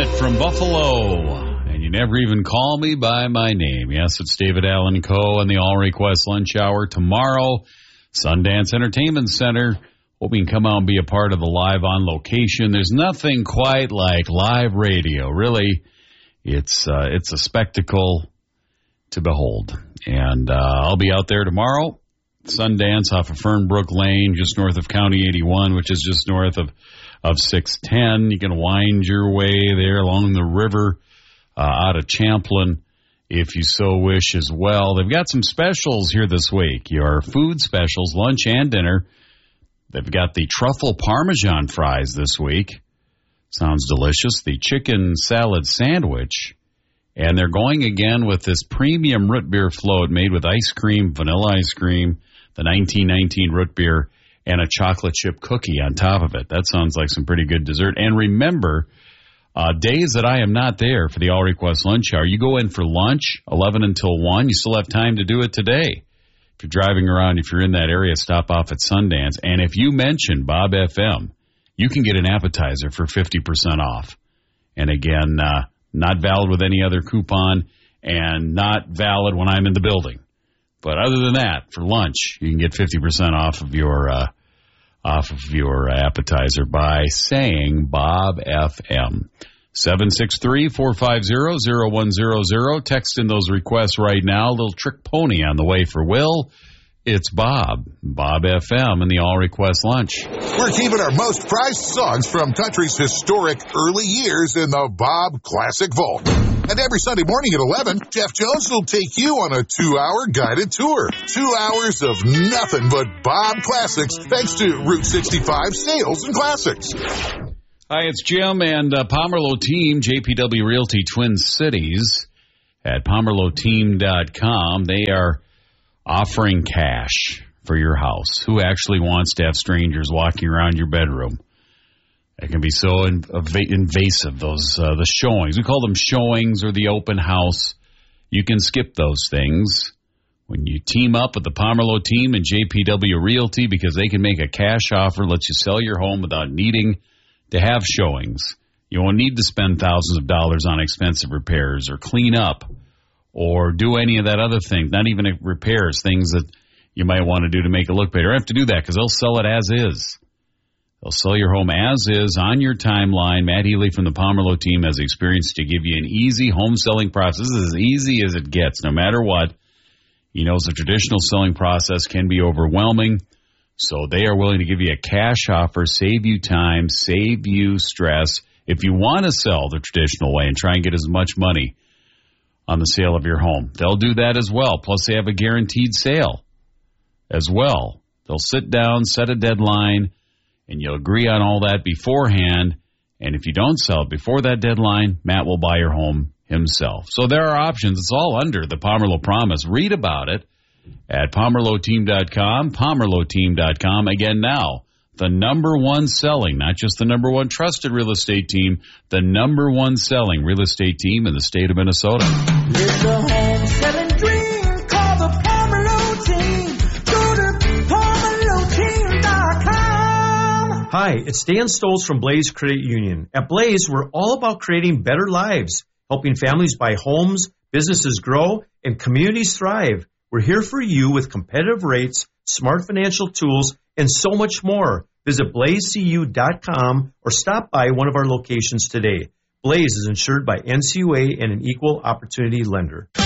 Emmett from Buffalo. And you never even call me by my name. Yes, it's David Allen Coe and the All Request Lunch Hour tomorrow. Sundance Entertainment Center. Hope you can come out and be a part of the live on location. There's nothing quite like live radio. Really, it's a spectacle to behold. And I'll be out there tomorrow. Sundance off of Fernbrook Lane, just north of County 81, which is just north of 610. You can wind your way there along the river out of Champlin if you so wish as well. They've got some specials here this week. Your food specials, lunch and dinner. They've got the truffle Parmesan fries this week. Sounds delicious. The chicken salad sandwich. And they're going again with this premium root beer float made with ice cream, vanilla ice cream, the 1919 root beer, and a chocolate chip cookie on top of it. That sounds like some pretty good dessert. And remember, days that I am not there for the All Request Lunch Hour, you go in for lunch, 11 until 1. You still have time to do it today. If you're driving around, if you're in that area, stop off at Sundance. And if you mention Bob FM, you can get an appetizer for 50% off. And again, not valid with any other coupon and not valid when I'm in the building. But other than that, for lunch, you can get 50% off of your appetizer by saying Bob FM. 763-450-0100. Text in those requests right now. A little trick pony on the way for Will. It's Bob FM, and the All Request Lunch. We're keeping our most prized songs from country's historic early years in the Bob Classic Vault. And every Sunday morning at 11, Jeff Jones will take you on a 2-hour guided tour. 2 hours of nothing but Bob Classics, thanks to Route 65 Sales and Classics. Hi, it's Jim and Pomerleau Team, JPW Realty Twin Cities at PomerleauTeam.com. They are offering cash for your house. Who actually wants to have strangers walking around your bedroom? It can be so invasive, the showings. We call them showings or the open house. You can skip those things when you team up with the Pomerleau Team and JPW Realty, because they can make a cash offer, let you sell your home without needing to have showings. You won't need to spend thousands of dollars on expensive repairs or clean up or do any of that other thing, not even repairs, things that you might want to do to make it look better. You don't have to do that because they'll sell it as is. They'll sell your home as is on your timeline. Matt Healy from the Pomerleau Team has experience to give you an easy home selling process. This is as easy as it gets, no matter what. He knows the traditional selling process can be overwhelming, so they are willing to give you a cash offer, save you time, save you stress. If you want to sell the traditional way and try and get as much money on the sale of your home, they'll do that as well. Plus, they have a guaranteed sale as well. They'll sit down, set a deadline, and you'll agree on all that beforehand. And if you don't sell it before that deadline, Matt will buy your home himself. So there are options. It's all under the Pomerleau Promise. Read about it at PomerleauTeam.com, PomerleauTeam.com. Again now, the number one selling, not just the number one trusted real estate team, the number one selling real estate team in the state of Minnesota. It's a home selling dream. Call the Pomerleau Team. Go to PomerleauTeam.com. Hi, it's Dan Stolz from Blaze Credit Union. At Blaze, we're all about creating better lives, helping families buy homes, businesses grow, and communities thrive. We're here for you with competitive rates, smart financial tools, and so much more. Visit blazecu.com or stop by one of our locations today. Blaze is insured by NCUA and an equal opportunity lender.